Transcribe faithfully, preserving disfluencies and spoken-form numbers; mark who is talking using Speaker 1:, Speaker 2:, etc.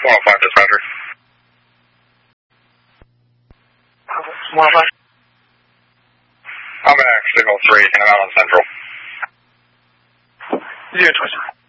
Speaker 1: one oh five dispatcher.
Speaker 2: one oh five.
Speaker 1: I'm back, signal three, and I'm out on Central.
Speaker 2: Zero twenty.